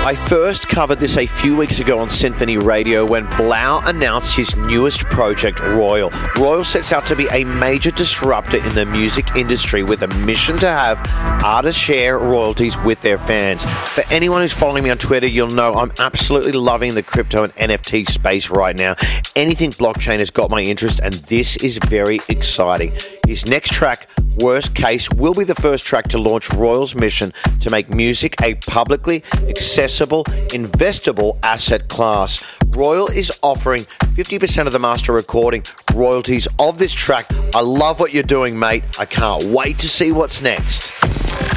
I first covered this a few weeks ago on Symphony Radio when 3LAU announced his newest project, Royal. Royal sets out to be a major disruptor in the music industry with a mission to have artists share royalties with their fans. For anyone who's following me on Twitter, you'll know I'm absolutely loving the crypto and NFT space right now. Anything blockchain has got my interest, and this is very exciting. His next track, Worst Case, will be the first track to launch Royal's mission to make music a publicly accessible, investable asset class. Royal is offering 50% of the master recording royalties of this track. I love what you're doing, mate. I can't wait to see what's next.